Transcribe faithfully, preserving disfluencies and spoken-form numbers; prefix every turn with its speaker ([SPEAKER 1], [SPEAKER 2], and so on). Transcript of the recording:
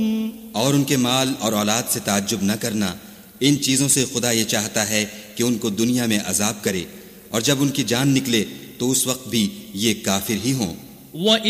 [SPEAKER 1] और उनके माल और औलाद से ताज्जुब न करना, इन चीजों से खुदा ये चाहता है कि उनको दुनिया में अजाब करे, और जब उनकी जान निकले तो उस वक्त भी ये काफिर ही हों।